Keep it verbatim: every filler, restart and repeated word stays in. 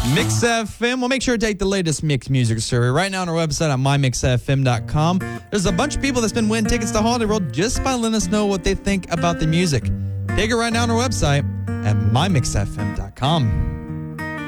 Mix F M. Well, make sure to take the latest Mix Music survey right now on our website at my mix f m dot com. There's a bunch of people that's been winning tickets to Holiday World just by letting us know what they think about the music. Take it right now on our website at my mix f m dot com.